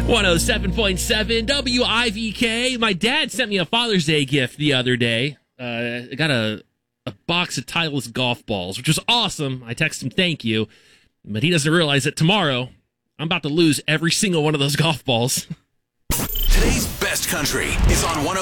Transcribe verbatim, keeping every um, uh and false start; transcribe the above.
one oh seven point seven W I V K. My dad sent me a Father's Day gift the other day. Uh, I got a, a box of Titleist golf balls, which was awesome. I texted him thank you, but he doesn't realize that tomorrow I'm about to lose every single one of those golf balls. Today's best country is on one oh